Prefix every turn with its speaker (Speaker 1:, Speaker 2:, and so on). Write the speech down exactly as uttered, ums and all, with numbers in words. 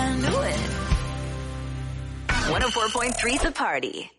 Speaker 1: I knew it. one oh four point three The Party.